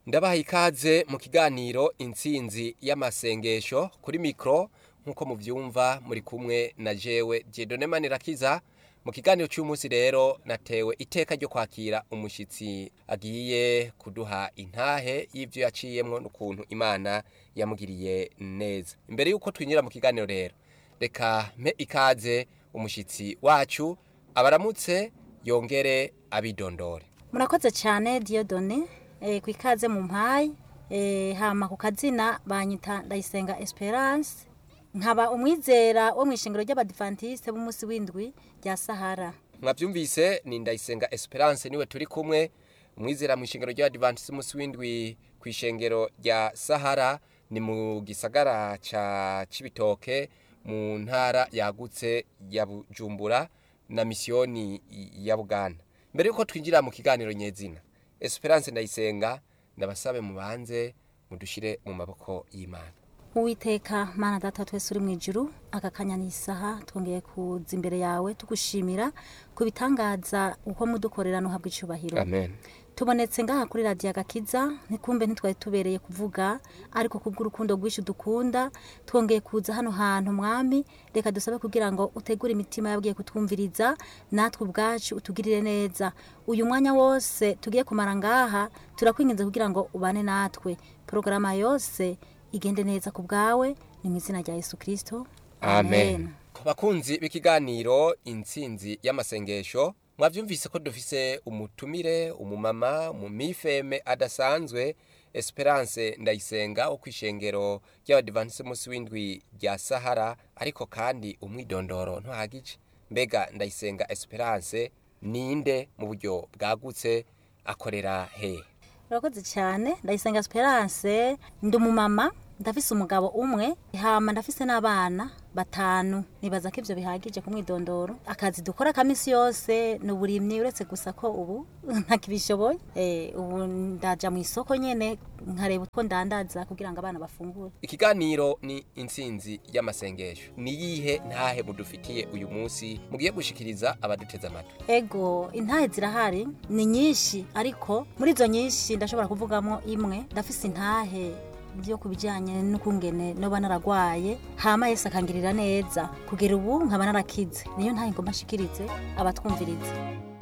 Ndabaha ikaze mu kiganiro intsinzi y'amasengesho kuri mikro nkuko muvyumva muri kumwe na jewe Dieudonné Manirakiza. Mu kiganiro cy'umunsi rero natewe iteka ryo kwakira umushitsi agiye kuduha intahe y'ivyo yaciyemwo n'ukuntu Imana yamugiriye neza. Imbere yuko twinjira mu kiganiro rero, reka mpe ikaze umushitsi wacu abaramutse yongere abidondore. Murakoze cyane Dieudonné, ku ikaze mu mpaye, hama ku kazina banyita Ndayisenga Esperance, nkaba umwizera wo mwishingiro ry'Abadventiste b'umunsi w'indwi rya Sahara. Mwavyumvise ni Ndayisenga Esperance niwe turi kumwe, umwizera mwishingiro ry'Abadventiste b'umunsi w'indwi kwishengero rya Sahara, ni mu gisagara ca Cibitoke mu ntara yagutse ya Bujumbura na misiyoni ya Buganda. Mbere yuko twinjira mu kiganiro nyezina, Esperance Ndayisenga, ndabasabe mubanze mudushire mu maboko y'Imana. Uwiteka Mana Data twese uri mu ijuru, aka kanya n'isaha twongeye kuza imbere yawe tugushimira kubitangaza uko mudukorera no habwa icubahiro. Amen. Tubonetse ngaha kuri Radio Agakiza, ntikumbe ntitwari tubereye kuvuga, ariko kubw'urukundo rwinshi dukunda twongeye kuza hano hantu mwami. Reka dusabe kugira ngo utegure imitima yabwiye kutwumviriza, natwe ubwacu utugirire neza. Uyu mwanya wose tugiye kumara ngaha, turakwinginze kugira ngo ubane natwe. Programa yose igende neza ku bwawe, ni mu izina rya Yesu Kristo. Amen. Bakunzi b'ikiganiro intsinzi y'amasengesho, mwavyumvise ko dufise umutumire, umumama mu mifeme adasanzwe, Esperance Ndayisenga wo kwishengero ry'Abadventiste b'umunsi w'indwi rya Sahara, ariko kandi umwidondoro ntahagije. Mbega Ndayisenga Esperance ninde mu buryo bwagutse, akorera he? Murakoze cyane. Ndayisenga Esperance ndi umumama, ndafise umugabo umwe, hama ndafise n'abana batanu. Nibaza ko ivyo bihagije ku mwidondoro. Akazi dukora kamisi yose n'uburimyi, uretse gusa ko ubu ntakibishoboye. Ubu ndaja mu isoko nyene nkareba uko ndandaza kugira ngo abana bafungure. Ikiganiro ni intsinzi y'amasengesho. Ni yihe ntahe mudufitiye uyu munsi mugiye gushikiriza abaduteza amatwi? Ego, intahe zirahari, ni nyinshi, ariko muri izo nyinshi ndashobora kuvugamo imwe. Ndafise intahe byo kubijanye n'ukungene no banaragwaye, hama Yesu akangirira neza kugera ubu nkaba narakize. Niyo ntahe ngomba nshikirize abatwumviriza.